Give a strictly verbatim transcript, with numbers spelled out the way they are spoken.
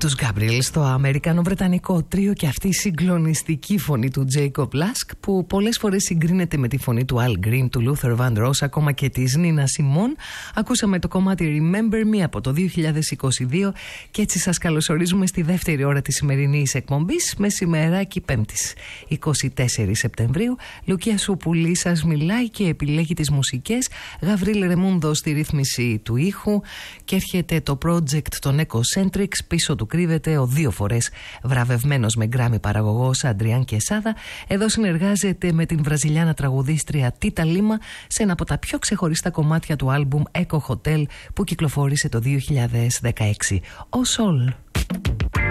Τους Gabriel στο αμερικανο-βρετανικό τρίο και αυτή η συγκλονιστική φωνή του Jacob Lask, που πολλές φορές συγκρίνεται με τη φωνή του Al Green, του Luther Vandross, ακόμα και της Nina Simone. Ακούσαμε το κομμάτι Remember Me από το δύο χιλιάδες είκοσι δύο και έτσι σας καλωσορίζουμε στη δεύτερη ώρα της σημερινής εκπομπής, μεσημεράκι Πέμπτης είκοσι τέσσερις Σεπτεμβρίου. Λουκία Σουπουλή σας μιλάει και επιλέγει τις μουσικές, Γαβρίλ Ρεμούντο στη ρύθμιση του ήχου, και έρχεται το project των Ecocentrics. Πίσω του κρύβεται ο δύο φορές βραβευμένος με γκράμι παραγωγός Αντριάν Κεσάδα. Εδώ συνεργάζεται με την βραζιλιάνα τραγουδίστρια Τίτα Λίμα σε ένα από τα πιο ξεχωριστά κομμάτια του άλμπουμ Eco Hotel που κυκλοφόρησε το δύο χιλιάδες δεκαέξι. Ο Sol.